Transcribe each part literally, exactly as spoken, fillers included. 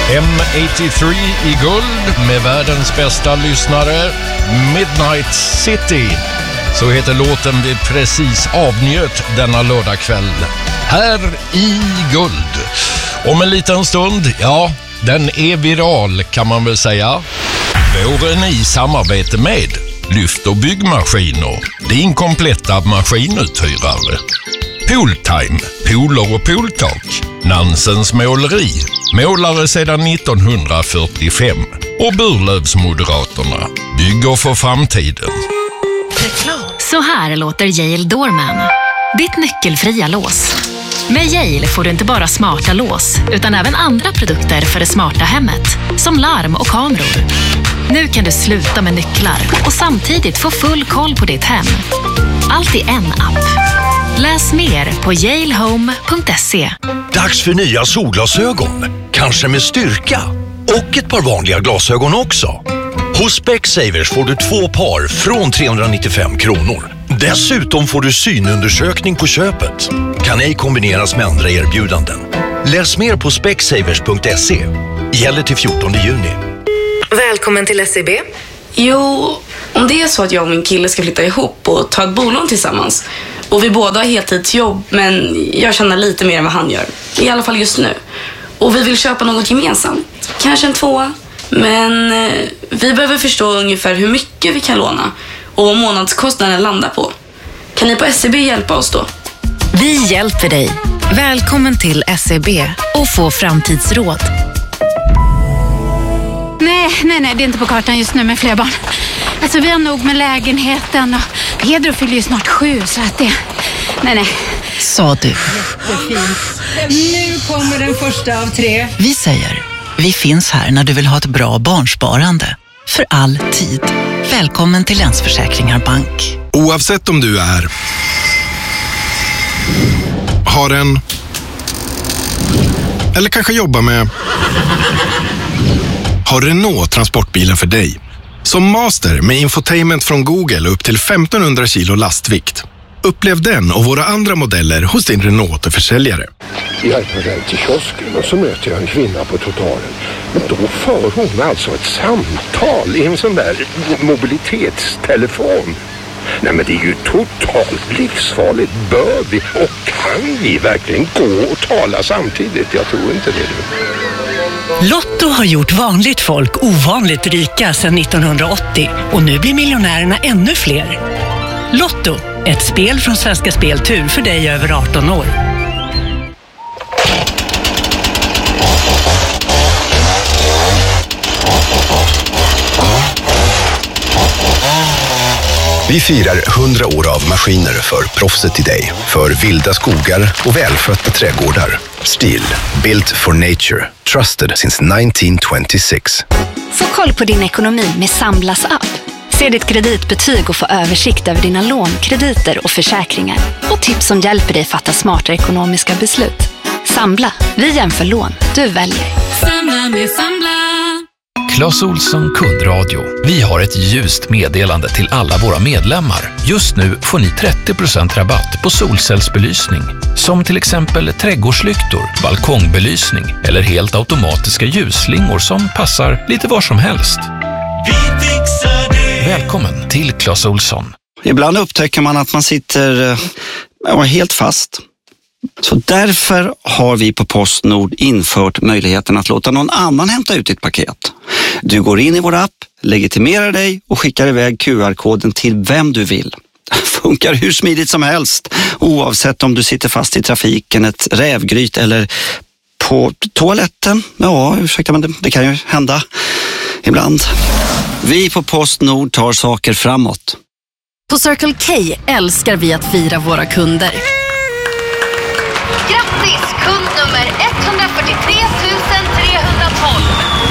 M åttiotre i guld med världens bästa lyssnare, Midnight City. Så heter låten vi precis avnjöt denna lördagkväll. Här i guld. Om en liten stund, ja, den är viral kan man väl säga. Våren i samarbete med Lyft och byggmaskiner, din kompletta maskinuthyrare. Pooltime, pooler och pooltak. Nansens måleri, målare sedan nittonhundrafyrtiofem. Och Burlövsmoderaterna, bygger för framtiden. Så här låter Yale Doorman, ditt nyckelfria lås. Med Yale får du inte bara smarta lås, utan även andra produkter för det smarta hemmet, som larm och kameror. Nu kan du sluta med nycklar och samtidigt få full koll på ditt hem. Allt i en app. Läs mer på yale home punkt se. Dags för nya solglasögon. Kanske med styrka. Och ett par vanliga glasögon också. Hos Specsavers får du två par från trehundranittiofem kronor. Dessutom får du synundersökning på köpet. Kan ej kombineras med andra erbjudanden. Läs mer på specsavers punkt se. Gäller till fjortonde juni. Välkommen till S E B. Jo, om det är så att jag och min kille ska flytta ihop och ta ett bolån tillsammans. Och vi båda har heltidsjobb, men jag tjänar lite mer än vad han gör. I alla fall just nu. Och vi vill köpa något gemensamt. Kanske en tvåa. Men eh, vi behöver förstå ungefär hur mycket vi kan låna. Och vad månadskostnaden landar på. Kan ni på S E B hjälpa oss då? Vi hjälper dig. Välkommen till S E B och få framtidsråd. Nej, nej, nej, det är inte på kartan just nu med fler barn. Alltså vi har nog med lägenheten och Pedro fyller ju snart sju så att det... Nej, nej. Sa du. Jättefint. Nu kommer den första av tre. Vi säger, vi finns här när du vill ha ett bra barnsparande. För all tid. Välkommen till Länsförsäkringar Bank. Oavsett om du är... har en... eller kanske jobbar med... har Renault transportbilen för dig. Som master med infotainment från Google upp till femtonhundra kilo lastvikt. Upplev den och våra andra modeller hos din Renault-försäljare. Jag är på väg till kiosken och så möter jag en kvinna på trottoaren. Men då för hon alltså ett samtal i en sån där mobilitetstelefon. Nej, men det är ju totalt livsfarligt. Bör vi och kan vi verkligen gå och tala samtidigt? Jag tror inte det, du. Lotto har gjort vanligt folk ovanligt rika sedan nittonhundraåttio och nu blir miljonärerna ännu fler. Lotto, ett spel från Svenska Speltur för dig över arton år. Vi firar hundra år av maskiner för proffset i dig. För vilda skogar och välskötta trädgårdar. Stihl, built for nature. Trusted since nineteen twenty-six. Få koll på din ekonomi med Samblas app. Se ditt kreditbetyg och få översikt över dina lån, krediter och försäkringar. Och tips som hjälper dig fatta smarta ekonomiska beslut. Sambla, vi jämför lån, du väljer. Samla med Sambla. Clas Ohlson kundradio. Vi har ett ljust meddelande till alla våra medlemmar. Just nu får ni trettio procent rabatt på solcellsbelysning. Som till exempel trädgårdslyktor, balkongbelysning eller helt automatiska ljusslingor som passar lite var som helst. Vi fixar det. Välkommen till Clas Ohlson. Ibland upptäcker man att man sitter ja, helt fast. Så därför har vi på Postnord infört möjligheten att låta någon annan hämta ut ditt paket. Du går in i vår app, legitimerar dig och skickar iväg Q R-koden till vem du vill. Funkar hur smidigt som helst, oavsett om du sitter fast i trafiken, ett rävgryt eller på toaletten. Ja, ursäkta, men det, det kan ju hända ibland. Vi på Postnord tar saker framåt. På Circle K älskar vi att fira våra kunder. Grattis, kund nummer etthundrafyrtiotre tusen trehundratolv.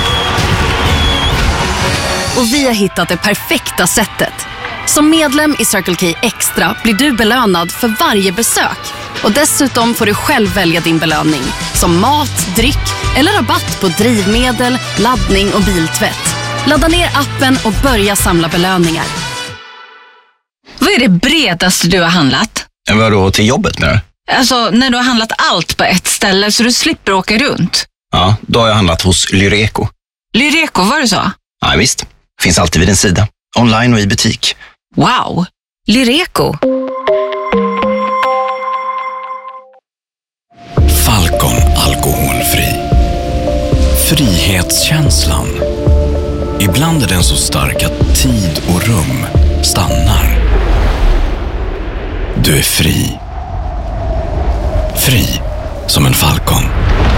Och vi har hittat det perfekta sättet. Som medlem i Circle K Extra blir du belönad för varje besök. Och dessutom får du själv välja din belöning. Som mat, dryck eller rabatt på drivmedel, laddning och biltvätt. Ladda ner appen och börja samla belöningar. Vad är det bredaste du har handlat? Vadå, till jobbet nu? Alltså när du har handlat allt på ett ställe så du slipper åka runt. Ja, då har jag handlat hos Lyreco. Lyreco, var det så? Ja, visst. Finns alltid vid din sida. Online och i butik. Wow! Lyreco. Falcon alkoholfri. Frihetskänslan. Ibland är den så stark att tid och rum stannar. Du är fri. Fri som en falcon.